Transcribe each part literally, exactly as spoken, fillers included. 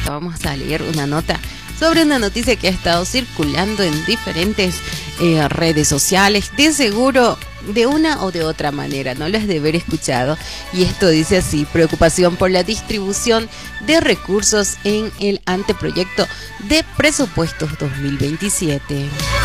vamos a leer una nota sobre una noticia que ha estado circulando en diferentes eh, redes sociales. De seguro, de una o de otra manera, no las de haber escuchado. Y esto dice así: preocupación por la distribución de recursos en el anteproyecto de presupuestos dos mil veintisiete.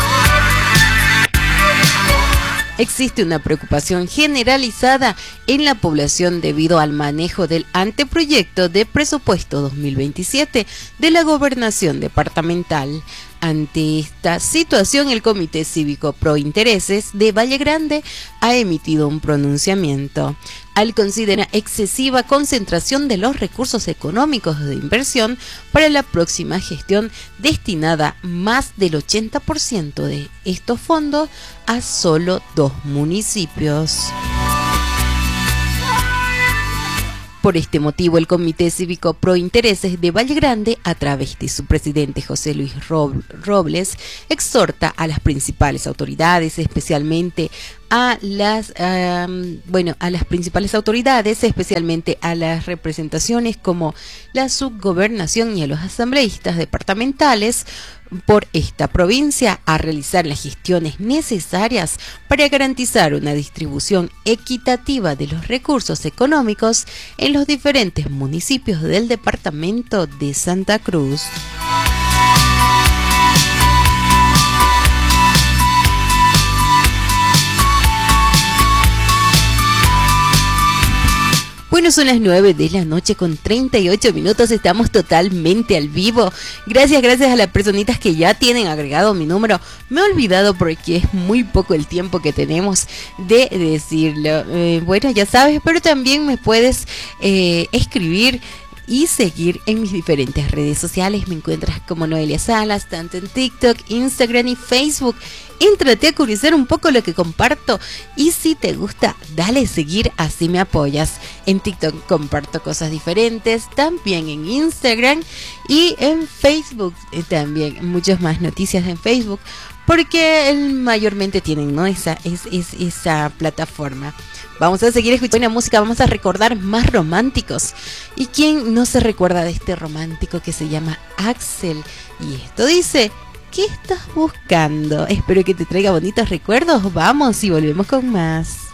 Existe una preocupación generalizada en la población debido al manejo del anteproyecto de presupuesto dos mil veintisiete de la Gobernación Departamental. Ante esta situación, el Comité Cívico Pro Intereses de Valle Grande ha emitido un pronunciamiento. Al considerar excesiva concentración de los recursos económicos de inversión para la próxima gestión, destinada más del ochenta por ciento de estos fondos a solo dos municipios. Por este motivo, el Comité Cívico Pro Intereses de Valle Grande, a través de su presidente José Luis Robles, exhorta a las principales autoridades, especialmente a las um, bueno a las principales autoridades, especialmente a las representaciones como la subgobernación y a los asambleístas departamentales por esta provincia, a realizar las gestiones necesarias para garantizar una distribución equitativa de los recursos económicos en los diferentes municipios del departamento de Santa Cruz. Bueno, son las nueve de la noche con treinta y ocho minutos, estamos totalmente al vivo. Gracias, gracias a las personitas que ya tienen agregado mi número. Me he olvidado porque es muy poco el tiempo que tenemos de decirlo. Eh, bueno, ya sabes, pero también me puedes eh, escribir y seguir en mis diferentes redes sociales. Me encuentras como Noelia Salas, tanto en TikTok, Instagram y Facebook. Éntrate a curiosear un poco lo que comparto y si te gusta, dale seguir, así me apoyas. En TikTok comparto cosas diferentes, también en Instagram y en Facebook eh, también, muchas más noticias en Facebook, porque el, mayormente tienen, ¿no? esa, es, es, esa plataforma. Vamos a seguir escuchando música, vamos a recordar más románticos. ¿Y quién no se recuerda de este romántico que se llama Axel? Y esto dice: ¿qué estás buscando? Espero que te traiga bonitos recuerdos. Vamos y volvemos con más.